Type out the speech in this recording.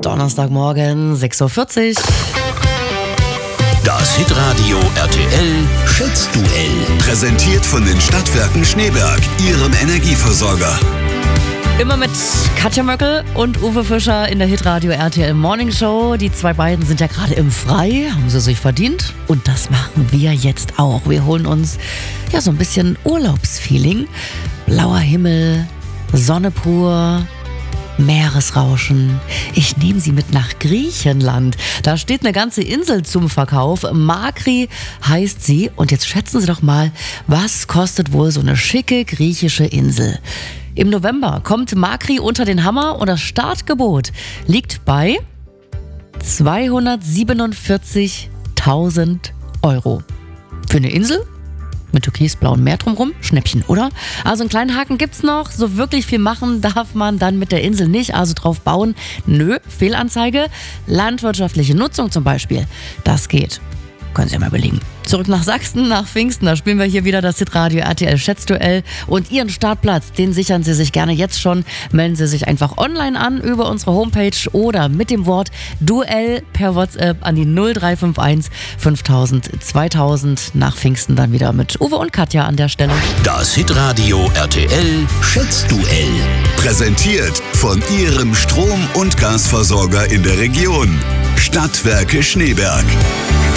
Donnerstagmorgen, 6:40 Uhr. Das Hitradio RTL Schätzduell. Präsentiert von den Stadtwerken Schneeberg, Ihrem Energieversorger. Immer mit Katja Möckel und Uwe Fischer in der Hitradio RTL Morning Show. Die zwei beiden sind ja gerade im Frei, haben sie sich verdient. Und das machen wir jetzt auch. Wir holen uns ja so ein bisschen Urlaubsfeeling. Blauer Himmel, Sonne pur, Meeresrauschen. Ich nehme Sie mit nach Griechenland. Da steht eine ganze Insel zum Verkauf. Makri heißt sie. Und jetzt schätzen Sie doch mal, was kostet wohl so eine schicke griechische Insel? Im November kommt Makri unter den Hammer und das Startgebot liegt bei 247.000 Euro. Für eine Insel? Mit türkisblauem Meer drumrum? Schnäppchen, oder? Also einen kleinen Haken gibt's noch. So wirklich viel machen darf man dann mit der Insel nicht. Also drauf bauen. Nö, Fehlanzeige. Landwirtschaftliche Nutzung zum Beispiel. Das geht. Können Sie ja mal überlegen. Zurück nach Sachsen, nach Pfingsten. Da spielen wir hier wieder das Hitradio RTL Schätzduell. Und Ihren Startplatz, den sichern Sie sich gerne jetzt schon. Melden Sie sich einfach online an über unsere Homepage oder mit dem Wort Duell per WhatsApp an die 0351 5000 2000. Nach Pfingsten dann wieder mit Uwe und Katja an der Stelle. Das Hitradio RTL Schätzduell. Präsentiert von Ihrem Strom- und Gasversorger in der Region. Stadtwerke Schneeberg.